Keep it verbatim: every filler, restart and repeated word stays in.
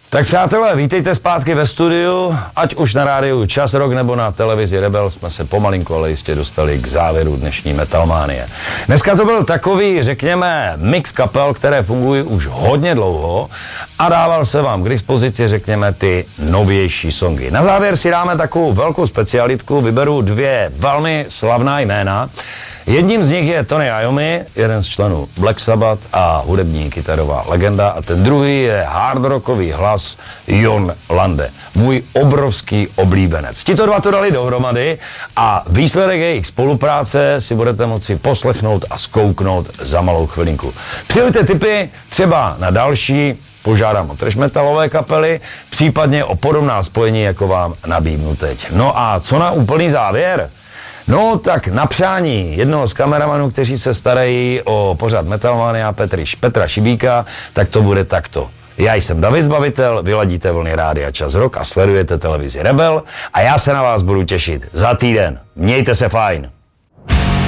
Tak přátelé, vítejte zpátky ve studiu, ať už na rádiu Čas Rock nebo na televizi Rebel, jsme se pomalinko, ale jistě dostali k závěru dnešní Metalmánie. Dneska to byl takový, řekněme, mix kapel, které fungují už hodně dlouho a dával se vám k dispozici, řekněme, ty novější songy. Na závěr si dáme takovou velkou specialitku, vyberu dvě velmi slavná jména. Jedním z nich je Tony Iommi, jeden z členů Black Sabbath a hudební kytarová legenda, a ten druhý je hardrockový hlas Jon Lande, můj obrovský oblíbenec. Tito dva to dali dohromady a výsledek jejich spolupráce si budete moci poslechnout a zkouknout za malou chvilinku. Přijďte tipy třeba na další, požádám o trash metalové kapely, případně o podobná spojení, jako vám nabídnu teď. No a co na úplný závěr? No tak na přání jednoho z kameramanů, kteří se starají o pořad Metalmania, Petry, Petra Šibíka, tak to bude takto. Já jsem David Zbavitel, vy ladíte vlny rádia Čas Rock a sledujete televizi Rebel a já se na vás budu těšit za týden. Mějte se fajn.